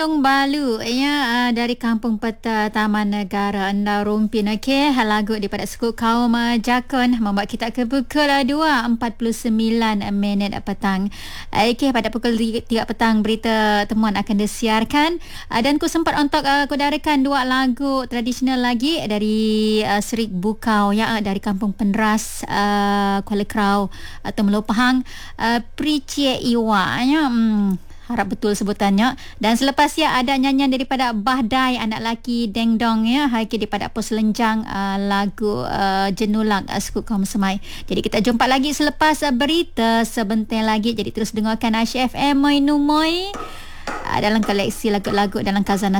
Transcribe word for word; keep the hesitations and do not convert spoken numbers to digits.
Dong Balu ya uh, dari Kampung Peta Taman Negara Endau Rumpin. Okey, lagu daripada suku kaum uh, Jakun membuat kita ke pukul dua empat puluh sembilan minit petang. Okey, pada pukul tiga petang berita temuan akan disiarkan uh, dan ku sempat untuk uh, ku darikan dua lagu tradisional lagi dari uh, Serik Bukau ya uh, dari Kampung Penras uh, Kuala Krau atau Melo Pahang uh, Pricie Iwa ya. Hmm. Harap betul sebutannya. Dan selepas ya ada nyanyian daripada Bahdai anak lelaki Deng Dong ya, hai daripada Pos Lenjang uh, lagu uh, Jenulak uh, suku kaum Semai. Jadi kita jumpa lagi selepas uh, berita sebentar lagi. Jadi terus dengarkan Aisyah F M Moi Numoi uh, dalam koleksi lagu-lagu dalam khazanah